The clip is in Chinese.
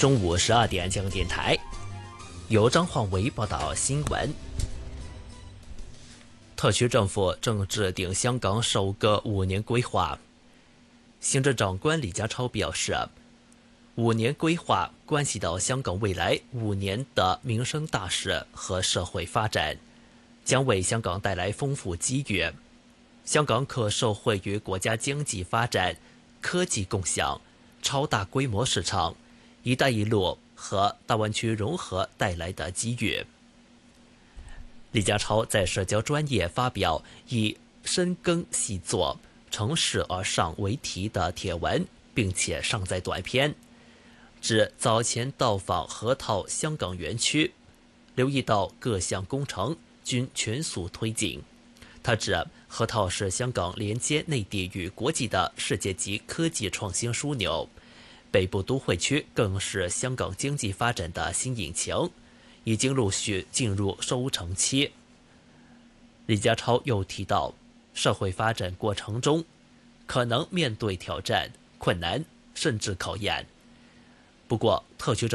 中午12点，江电台由张焕维报道新闻。特区政府正制定香港首个5年规划。行政长官李家超表示，5年规划关系到香港未来5年的民生大事和社会发展，将为香港带来丰富机遇。香港可受惠于国家经济发展、科技共享、超大规模市场、一带一路和大湾区融合带来的机遇。李家超在社交专页发表以深耕细作、乘势而上为题的帖文，并且上载短片，指早前到访河套香港园区，留意到各项工程均全速推进。他指河套是香港连接内地与国际的世界级科技创新枢纽，北部都会区更是香港经济发展的新引擎，已经陆续进入收成期。李家超又提到，社会发展过程中可能面对挑战、困难甚至考验。不过，特区政府